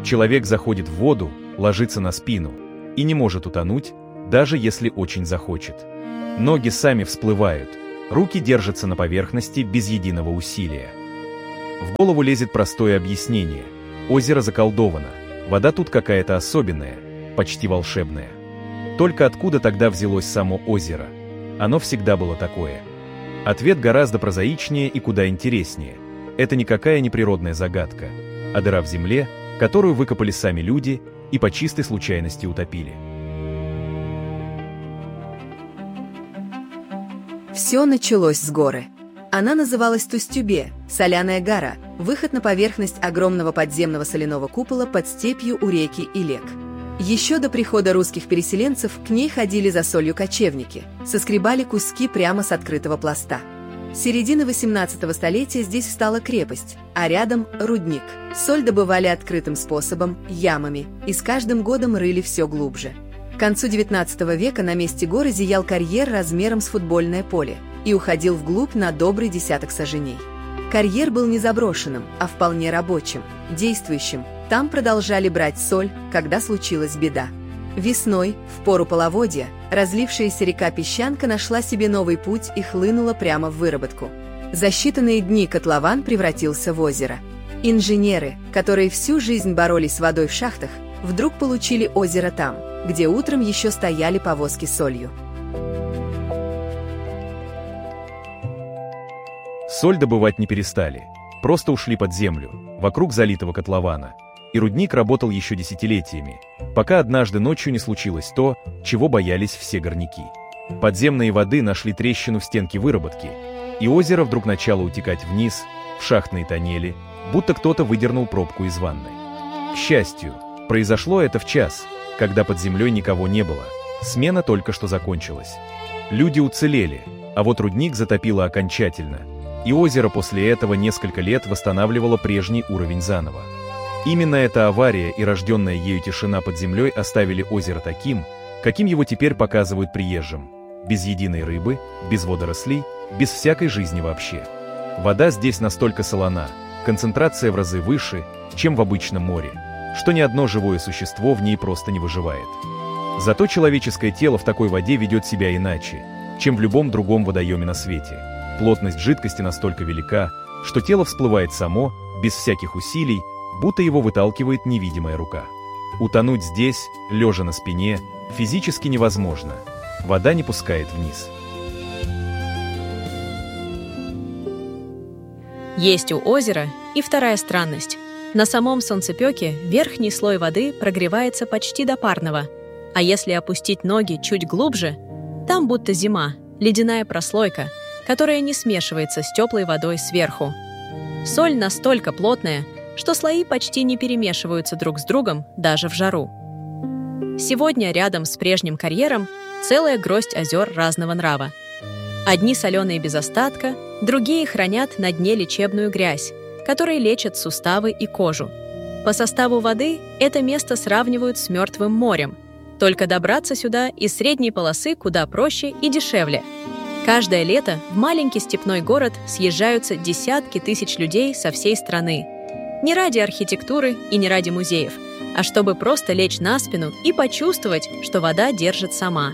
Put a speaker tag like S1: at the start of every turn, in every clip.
S1: Человек заходит в воду, ложится на спину и не может утонуть, даже если очень захочет. Ноги сами всплывают, руки держатся на поверхности без единого усилия. В голову лезет простое объяснение. Озеро заколдовано, вода тут какая-то особенная, почти волшебная. Только откуда тогда взялось само озеро? Оно всегда было такое. Ответ гораздо прозаичнее и куда интереснее. Это никакая не природная загадка, а дыра в земле, которую выкопали сами люди и по чистой случайности утопили.
S2: Все началось с горы. Она называлась Тустюбе, соляная гора, выход на поверхность огромного подземного соляного купола под степью у реки Илек. Еще до прихода русских переселенцев к ней ходили за солью кочевники, соскребали куски прямо с открытого пласта. С середины 18 столетия здесь встала крепость, а рядом – рудник. Соль добывали открытым способом, ямами, и с каждым годом рыли все глубже. К концу XIX века на месте горы зиял карьер размером с футбольное поле и уходил вглубь на добрый десяток саженей. Карьер был не заброшенным, а вполне рабочим, действующим. Там продолжали брать соль, когда случилась беда. Весной, в пору половодья, разлившаяся река Песчанка нашла себе новый путь и хлынула прямо в выработку. За считанные дни котлован превратился в озеро. Инженеры, которые всю жизнь боролись с водой в шахтах, вдруг получили озеро там, где утром еще стояли повозки с солью.
S1: Соль добывать не перестали, просто ушли под землю, вокруг залитого котлована. И рудник работал еще десятилетиями, пока однажды ночью не случилось то, чего боялись все горняки. Подземные воды нашли трещину в стенке выработки, и озеро вдруг начало утекать вниз, в шахтные тоннели, будто кто-то выдернул пробку из ванны. К счастью, произошло это в час, когда под землей никого не было, смена только что закончилась. Люди уцелели, а вот рудник затопило окончательно, и озеро после этого несколько лет восстанавливало прежний уровень заново. Именно эта авария и рожденная ею тишина под землей оставили озеро таким, каким его теперь показывают приезжим. Без единой рыбы, без водорослей, без всякой жизни вообще. Вода здесь настолько солона, концентрация в разы выше, чем в обычном море, что ни одно живое существо в ней просто не выживает. Зато человеческое тело в такой воде ведет себя иначе, чем в любом другом водоеме на свете. Плотность жидкости настолько велика, что тело всплывает само, без всяких усилий, будто его выталкивает невидимая рука. Утонуть здесь, лежа на спине, физически невозможно. Вода не пускает вниз.
S3: Есть у озера и вторая странность. На самом солнцепёке верхний слой воды прогревается почти до парного, а если опустить ноги чуть глубже, там будто зима, ледяная прослойка, которая не смешивается с теплой водой сверху. Соль настолько плотная, что слои почти не перемешиваются друг с другом даже в жару. Сегодня рядом с прежним карьером целая гроздь озер разного нрава. Одни соленые без остатка, другие хранят на дне лечебную грязь, которой лечат суставы и кожу. По составу воды это место сравнивают с мертвым морем, только добраться сюда из средней полосы куда проще и дешевле. Каждое лето в маленький степной город съезжаются десятки тысяч людей со всей страны. Не ради архитектуры и не ради музеев, а чтобы просто лечь на спину и почувствовать, что вода держит сама.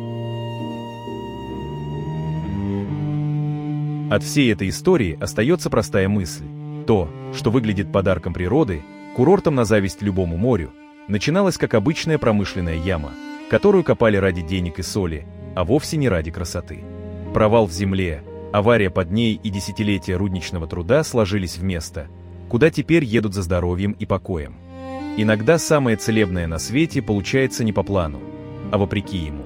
S1: От всей этой истории остается простая мысль. То, что выглядит подарком природы, курортом на зависть любому морю, начиналось как обычная промышленная яма, которую копали ради денег и соли, а вовсе не ради красоты. Провал в земле, авария под ней и десятилетия рудничного труда сложились в место, куда теперь едут за здоровьем и покоем. Иногда самое целебное на свете получается не по плану, а вопреки ему.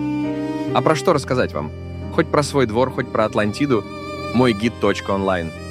S4: А про что рассказать вам? Хоть про свой двор, хоть про Атлантиду. Мой гид.онлайн.